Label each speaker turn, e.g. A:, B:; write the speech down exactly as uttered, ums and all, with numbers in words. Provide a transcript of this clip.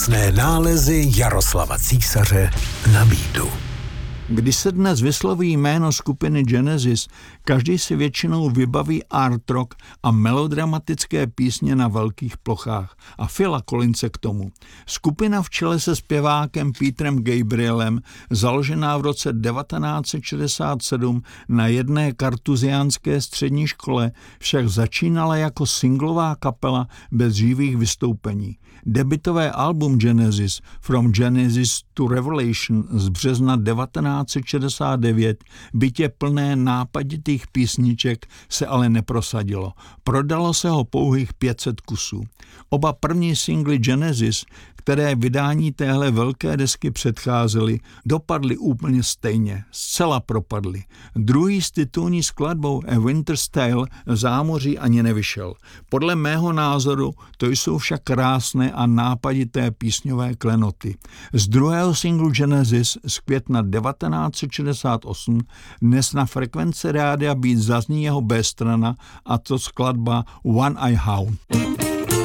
A: Sné nálezy Jaroslava Císaře na beatu.
B: Když se dnes vysloví jméno skupiny Genesis, každý si většinou vybaví art rock a melodramatické písně na velkých plochách a Phila Collinse k tomu. Skupina v čele se zpěvákem Petrem Gabrielem, založená v roce devatenáct set šedesát sedm na jedné kartuziánské střední škole, však začínala jako singlová kapela bez živých vystoupení. Debutové album Genesis From Genesis to Revelation z března devatenáct set šedesát devět, bytě plné nápaditých písniček, se ale neprosadilo. Prodalo se ho pouhých pět set kusů. Oba první singly Genesis, které vydání téhle velké desky předcházely, dopadly úplně stejně, zcela propadly. Druhý s titulní skladbou A Winter's Tale zámoří ani nevyšel. Podle mého názoru to jsou však krásné a nápadité písňové klenoty. Z druhého singlu Genesis z května devatenáct set šedesát osm dnes na frekvenci rádia Beat zazní jeho B strana, a to skladba One Eye Hound.